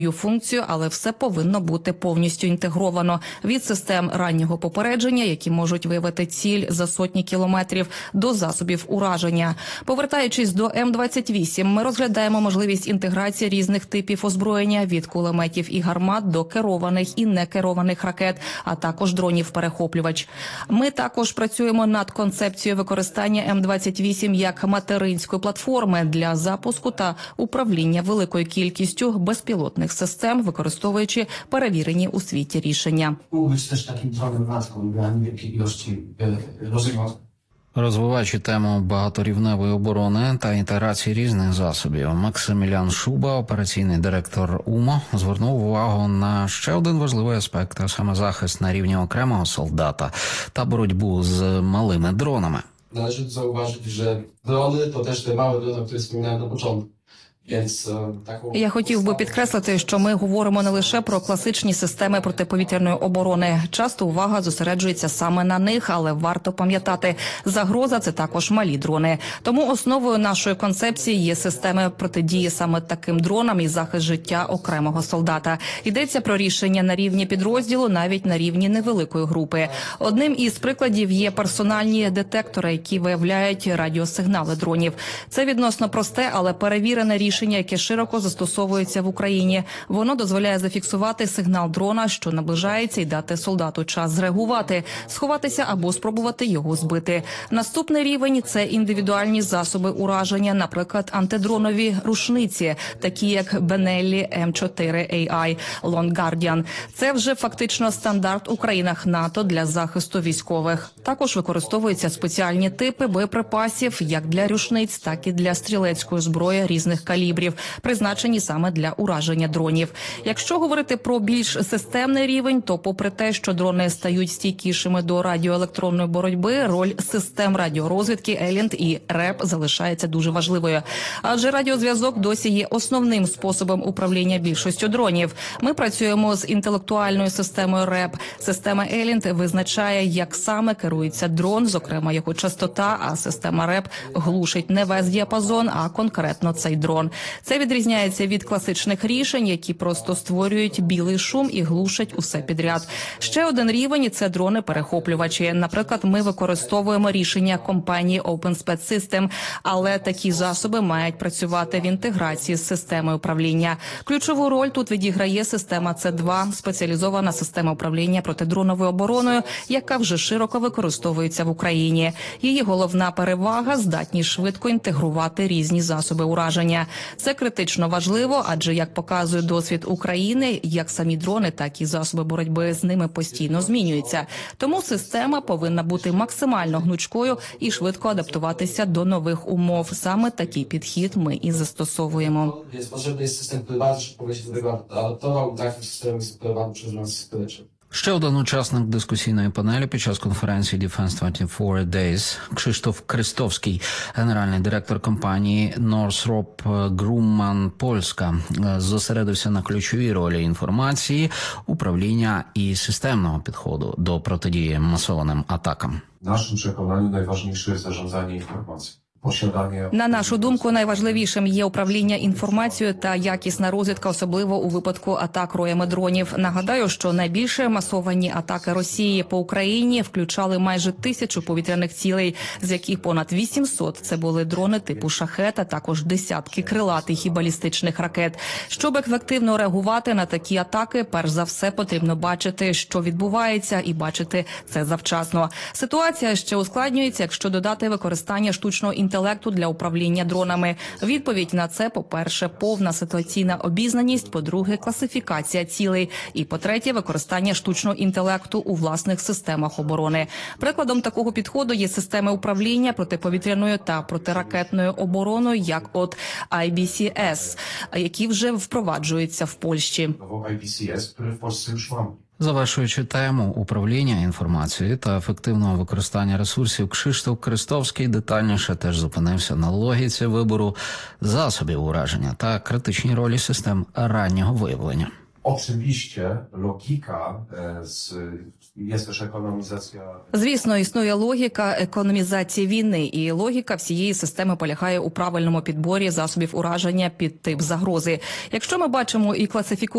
функцію, але все повинно бути повністю інтегровано. Від систем раннього попередження, які можуть виявити ціль за сотні кілометрів, до засобів ураження. Повертаючись до М-28, ми розглядаємо можливість інтеграції різних типів озброєння від кулеметів і гармат до керованих і некерованих ракет, а також дронів-перехоплювач. Ми також працюємо над концепцією використання М-28 як материнської платформи для запуску та управління великою кількістю безпілотних систем, використовуючи перевірені у світі рішення. Розвиваючи тему багаторівневої оборони та інтеграції різних засобів, Максимілян Шуба, операційний директор УМО, звернув увагу на ще один важливий аспект, а саме захист на рівні окремого солдата та боротьбу з малими дронами. Należy zauważyć, że drony to też te małe drony, o których wspominałem na początku. Я хотів би підкреслити, що ми говоримо не лише про класичні системи протиповітряної оборони. Часто увага зосереджується саме на них, але варто пам'ятати, загроза – це також малі дрони. Тому основою нашої концепції є системи протидії саме таким дронам і захист життя окремого солдата. Йдеться про рішення на рівні підрозділу, навіть на рівні невеликої групи. Одним із прикладів є персональні детектори, які виявляють радіосигнали дронів. Це відносно просте, але перевірене рішення, яке широко застосовується в Україні. Воно дозволяє зафіксувати сигнал дрона, що наближається, і дати солдату час зреагувати, сховатися або спробувати його збити. Наступний рівень – це індивідуальні засоби ураження, наприклад, антидронові рушниці, такі як Benelli M4AI Long Guardian. Це вже фактично стандарт у країнах НАТО для захисту військових. Також використовуються спеціальні типи боєприпасів як для рушниць, так і для стрілецької зброї різних калібрів, призначені саме для ураження дронів. Якщо говорити про більш системний рівень, то попри те, що дрони стають стійкішими до радіоелектронної боротьби, роль систем радіорозвідки ELINT і РЕП залишається дуже важливою. Адже радіозв'язок досі є основним способом управління більшістю дронів. Ми працюємо з інтелектуальною системою РЕП. Система ELINT визначає, як саме керується дрон, зокрема його частота, а система РЕП глушить не весь діапазон, а конкретно цей дрон. Це відрізняється від класичних рішень, які просто створюють білий шум і глушать усе підряд. Ще один рівень – це дрони-перехоплювачі. Наприклад, ми використовуємо рішення компанії OpenSpec System, але такі засоби мають працювати в інтеграції з системою управління. Ключову роль тут відіграє система С2 – спеціалізована система управління протидроновою обороною, яка вже широко використовується в Україні. Її головна перевага – здатність швидко інтегрувати різні засоби ураження. Це критично важливо, адже, як показує досвід України, як самі дрони, так і засоби боротьби з ними постійно змінюються. Тому система повинна бути максимально гнучкою і швидко адаптуватися до нових умов. Саме такий підхід ми і застосовуємо. Ще один учасник дискусійної панелі під час конференції Defense 24 Days Krzysztof Крестовський, генеральний директор компанії Northrop Grumman Польська, зосередився на ключовій ролі інформації, управління і системного підходу до протидії масованим атакам. W naszym przekonaniu najważniejsze jest zarządzanie informacją. На нашу думку, найважливішим є управління інформацією та якісна розвідка, особливо у випадку атак роями дронів. Нагадаю, що найбільше масовані атаки Росії по Україні включали майже 1000 повітряних цілей, з яких понад 800 – це були дрони типу «Шахед», а також десятки крилатих і балістичних ракет. Щоб ефективно реагувати на такі атаки, перш за все потрібно бачити, що відбувається, і бачити це завчасно. Ситуація ще ускладнюється, якщо додати використання штучного інтелекту для управління дронами. Відповідь на це, по-перше, повна ситуаційна обізнаність, по-друге, класифікація цілей і, по-третє, використання штучного інтелекту у власних системах оборони. Прикладом такого підходу є системи управління протиповітряною та протиракетною обороною, як от IBCS, які вже впроваджуються в Польщі. Завершуючи тему управління інформацією та ефективного використання ресурсів, Krzysztof Крестовський детальніше теж зупинився на логіці вибору засобів ураження та критичній ролі систем раннього виявлення. Oczywiście logika jest też ekonomizacja. Звісно, існує логіка економізації війни, і логіка всієї системи полягає у правильному підборі засобів ураження під тип загрози. Якщо ми бачимо і класифікуємо